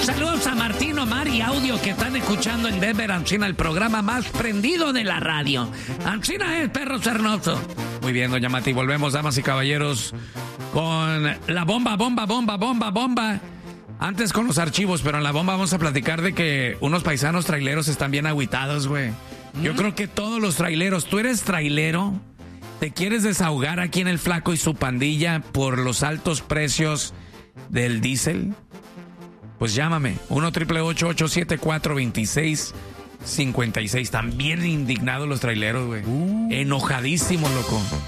Saludos a Martín, Omar y Audio que están escuchando en Denver, Ancina, el programa más prendido de la radio. Ancina es perro sarnoso. Muy bien, doña Mati, volvemos, damas y caballeros, con la bomba. Antes con los archivos, pero en la bomba vamos a platicar de que unos paisanos traileros están bien agüitados, güey. Yo creo que todos los traileros, ¿tú eres trailero? ¿Te quieres desahogar aquí en el Flaco y su pandilla por los altos precios del diésel? Pues llámame, 1-888-874-2656. También indignados los traileros, güey. Enojadísimos, loco.